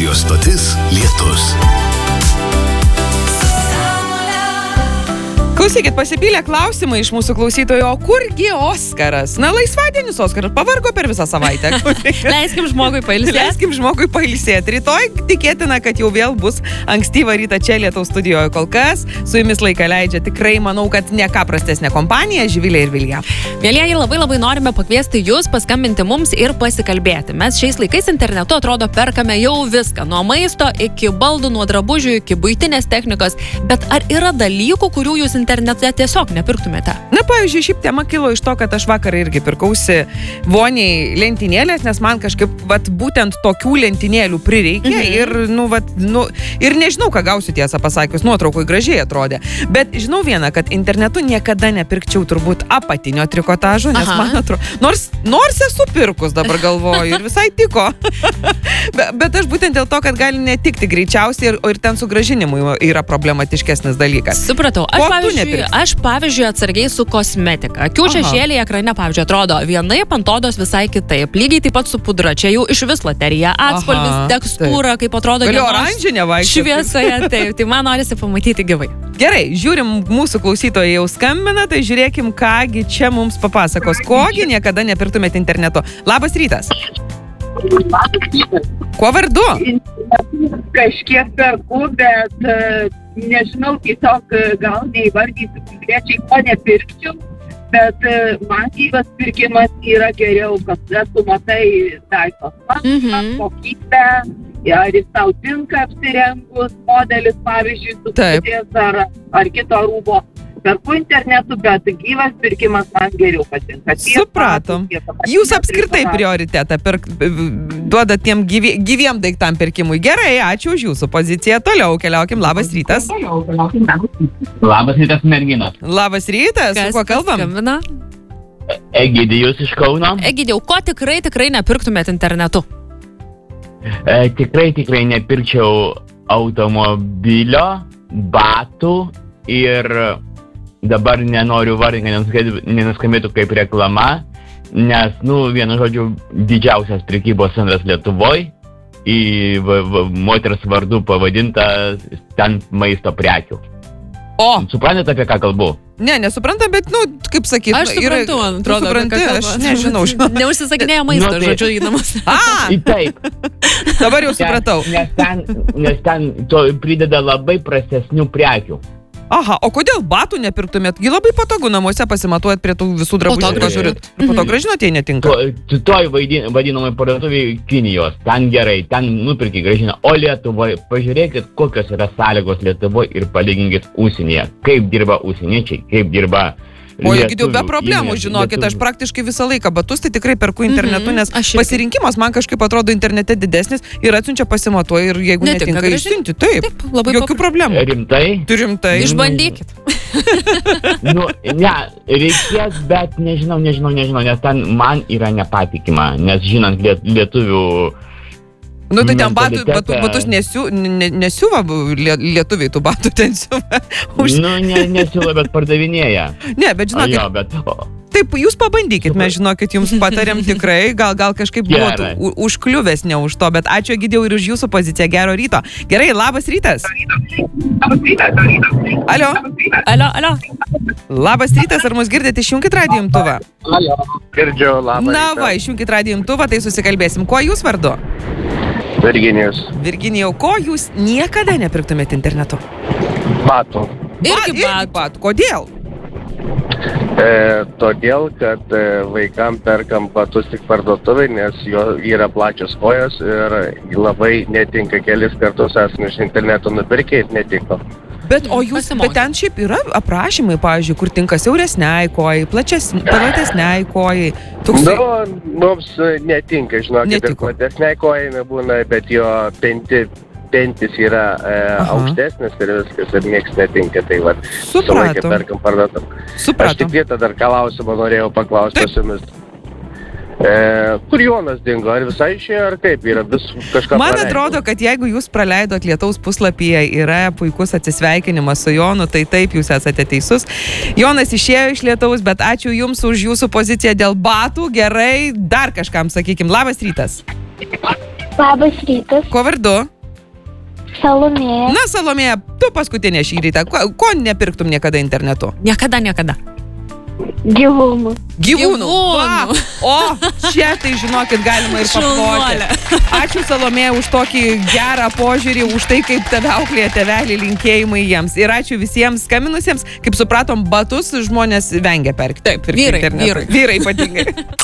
Radio stotis Lietus. Klausykit, pasipylė klausimai iš mūsų klausytojų, o kurgi Oskaras? Na, laisvadienis Oskaras pavargo per visą savaitę. Leiskim žmogui pailsėti. Rytoj tikėtina, kad jau vėl bus ankstyvą rytą čia Lietaus studijoje. Kol kas su jumis laiką leidžia tikrai, manau, kad ne ką prastesnė kompanija, Živilė ir Vilija. Mielieji, labai norime pakviesti jūs, paskambinti mums ir pasikalbėti. Mes šiais laikais internetu atrodo perkame jau viską. Nuo maisto iki baldų, nuo drabužių iki buitinės technikos. Bet ar yra dalykų, kurių jūs internete tiesiog nepirktumėte? Na, pavyzdžiui, šiaip tema kilo iš to, kad aš vakar irgi pirkausi voniai lentynėlės, nes man kažkaip būtent tokių lentynėlių prireikė ir, ir nežinau, ką gausiu, tiesą pasakius, nuotraukoj gražiai atrodė. Bet žinau vieną, kad internetu niekada nepirkčiau turbūt apatinio trikotažo, nes man atrodo, nors esu pirkus, dabar galvoju, ir visai tiko. Bet aš būtent dėl to, kad gali netikti greičiausiai ir ten sugrąžinimui yra problematiškesnis dalykas. Supratau. Aš pavyzdžiui atsargiai su kosmetika. Akių šešėliai ekrane, pavyzdžiui, atrodo vienaip, ant odos visai kitaip. Lygiai taip pat su pudra. Čia jau iš vis loterija. Atspalvis, tekstūra, kaip atrodo oranžinė vaikščioti. Šviesoje, taip. Tai man norisi pamatyti gyvai. Gerai, žiūrim, mūsų klausytojai jau skambina, tai žiūrėkim, kągi čia mums papasakos. Kogi niekada nepirktumėte internetu. Labas rytas. Kuo vardu? Kažkiek perku, bet nežinau, tiesiog gal neįvardysiu konkrečiai, ko nepirkčiau, bet man gyvas pirkimas yra geriau, kad tu matai daiktos kokybę, ar jis tau tinka apsirengus, modelis, pavyzdžiui, su kutės ar kito rūbo. Perku internetu, bet gyvas pirkimas man geriau patinka. Supratom. Jūs apskritai prioritetą duodat tiem gyviem daiktam pirkimui. Gerai, ačiū už jūsų poziciją. Toliau keliaukim. Labas rytas. Labas rytas, merginos. Labas rytas. Su kuo kalbam? Skambina? Egidijus iš Kauno. Egidijau, ko tikrai nepirktumėt internetu? Tikrai nepirkčiau automobilio, batų ir dabar nenoriu vardinti, nenuskambėtų kaip reklama, nes, vienu žodžiu, didžiausias prekybos centras Lietuvoj, į moters vardu pavadinta ten maisto prekių. Suprantate, apie ką kalbu? Ne, nesuprantam, bet, kaip sakyt, aš suprantu, man atrodo, aš nežinau. Neužsisakinėjo maisto, žodžiu, į namus. Taip. Dabar jau supratau. Nes ten to prideda labai prastesnių prekių. Aha, o kodėl batų nepirktumėt? Gi labai patogu namuose pasimatuojat prie tų visų drabužių, pažiūrėt. Ir po to grąžinot, jei netinka. Toj vadinamai parduotuvėje Kinijos, ten gerai, ten nupirki grąžina. O Lietuvoje, pažiūrėkit, kokios yra sąlygos Lietuvoje ir palyginkit užsienyje. Kaip dirba užsieniečiai, kaip dirba O Egidijau, be problemų, žinokit, aš praktiškai visą laiką batus tai tikrai perku internetu, nes pasirinkimas man kažkaip atrodo internete didesnis ir atsiunčia pasimatuoja ir jeigu netinka išsiunti. Taip, jokių problemų. Rimtai? Išbandykit. Ne, reikės, bet nežinau, nes ten man yra nepatikima, nes žinant lietuvių tai ten batus nesiuva lietuviai, tų batų ten siuva. Nesiuva, bet pardavinėja. Ne, bet žinokit, taip, jūs pabandykit, mes žinokit, jums patariam tikrai, gal kažkaip būtų užkliuvęs ne už to, bet ačiū Egidijau ir už jūsų poziciją, gero ryto. Gerai, labas rytas. Alio. Labas rytas, ar mus girdite, išjunkit radijo imtuvą? Alio, girdžiu, labas rytas. Na va, išjunkit radijo imtuvą, tai susikalbėsim. Kuo jūs vardu? Virginijau, ko jūs niekada nepirktumėt internetu? Batų. Irgi batų. Kodėl? Todėl, kad vaikam perkam batus tik parduotuvai, nes jo yra plačios kojos ir labai netinka, kelis kartus esame iš interneto nupirkę ir netiko. Bet ten šiaip yra aprašymai, pavyzdžiui, kur tinka siauresniai kojai, platesniai kojai. Mums netinka, žinokit, ir platesniai kojai nebūna, bet jo pentis yra aukštesnis ir viskas, ir nieks netinka, tai visą laiką perkam parduotam. Aš tik vietą dar klausimą norėjau paklausti su jumis. Kur Jonas dingo? Ar visai išėjo, ar kaip yra? Man atrodo, kad jeigu jūs praleidot Lietaus puslapyje, yra puikus atsisveikinimas su Jonu, tai taip, jūs esate teisus. Jonas išėjo iš Lietaus, bet ačiū jums už jūsų poziciją dėl batų. Gerai, dar kažkam sakykim. Labas rytas. Labas rytas, Kuo vardu? Salomėja. Na, Salomėja, tu paskutinė šį rytą. Ko nepirktum niekada internetu? Niekada. Gyvūnų. Gyvūnų. Gyvūnų. O, čia tai žinokit, galima ir Šaunuolė. paploti. Ačiū Salomėja už tokį gerą požiūrį, už tai, kaip tave auklėja tėveliai, linkėjimai jiems. Ir ačiū visiems skambinusiems. Kaip supratom, batus žmonės vengia perkti. Taip, vyrai. Vyrai ypatingai.